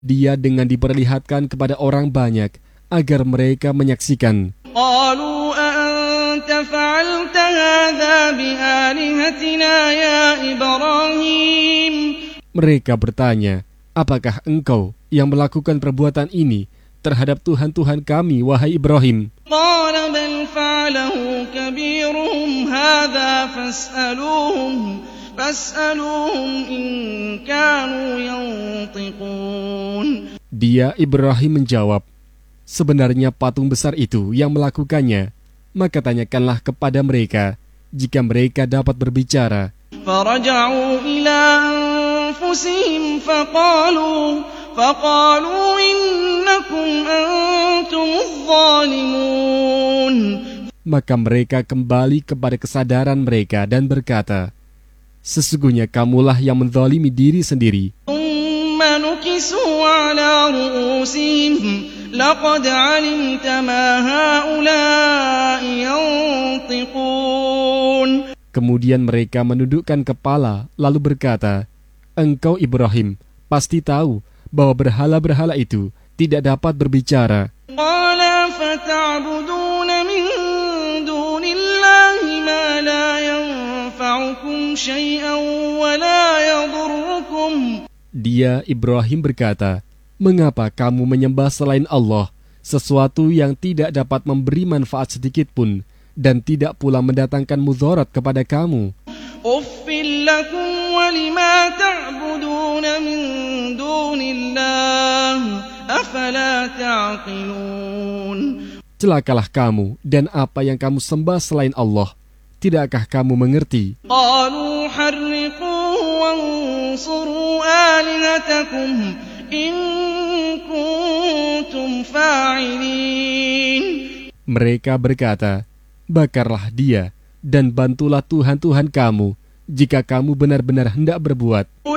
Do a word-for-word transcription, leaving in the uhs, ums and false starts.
dia dengan diperlihatkan kepada orang banyak agar mereka menyaksikan. قالوا أأنت فعلت هذا بآلهتنا يا إبراهيم. Mereka bertanya, apakah engkau yang melakukan perbuatan ini terhadap Tuhan-Tuhan kami, wahai Ibrahim? قال بل فعله كبيرهم هذا فاسألوهم فاسألوهم إن كانوا ينطقون. Dia Ibrahim menjawab, sebenarnya patung besar itu yang melakukannya, maka tanyakanlah kepada mereka jika mereka dapat berbicara. فرجعوا إلى أنفسهم فقالوا فقالوا إنكم أنتم الظالمون. Maka mereka kembali kepada kesadaran mereka dan berkata, sesungguhnya kamulah yang menzalimi diri sendiri. ثم نكسوا على رؤوسهم لقد علمت ما هؤلاء ينطقون. Kemudian mereka menundukkan kepala lalu berkata, engkau Ibrahim pasti tahu bahwa berhala-berhala itu tidak dapat berbicara. قال فتعبدون من دون الله ما لا ينفعكم شيئا ولا يضركم. Dia Ibrahim berkata, mengapa kamu menyembah selain Allah sesuatu yang tidak dapat memberi manfaat sedikit pun dan tidak pula mendatangkan mudarat kepada kamu? أُفٍّ لَكُمْ وَلِمَا تَعْبُدُونَ مِن دُونِ اللَّهِ أَفَلَا تَعْقِلُونَ. Celakalah kamu dan apa yang kamu sembah selain Allah. Tidakkah kamu mengerti? قَالُوا حَرِّقُوهُ وَانصُرُوا آلِهَتَكُمْ إِن كُنتُمْ فَاعِلِينَ. Mereka berkata, bakarlah dia dan bantulah Tuhan-Tuhan kamu jika kamu benar-benar hendak berbuat.